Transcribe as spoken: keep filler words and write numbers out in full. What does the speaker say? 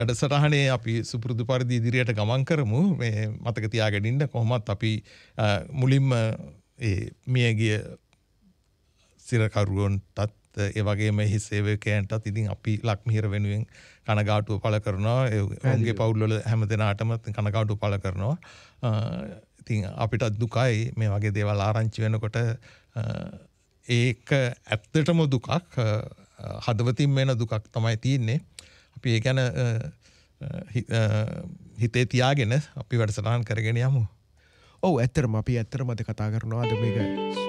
වැඩසටහනේ අපි සුපුරුදු පරිදි ඉදිරියට ගමන් කරමු. මේ මතක තියාගෙන ඉන්න කොහොමත් අපි මුලින්ම ඒ මියගිය සිරකරුවන්ටත් ඒ වගේම එහි සේවකයන්ටත් ඉතින් අපි ලක්මිහිර වෙනුවෙන් කනගාටුව පළ කරනවා. ඔවුන්ගේ පවුල්වල හැම දෙනාටම කනගාටුව පළ කරනවා. ඉතින් අපිට දුකයි මේ වගේ දේවල් ආරංචි වෙනකොට. ඒක ඇත්තටම දුකක්. හදවතින් වෙන දුකක් තමයි තියෙන්නේ. අපි ඒ ගැන හිතේ තියාගෙන අපි වැඩසටහන් කරගෙන යමු. ඔව් ඇත්තටම අපි ඇත්තටම අද කතා කරනවා අද මේක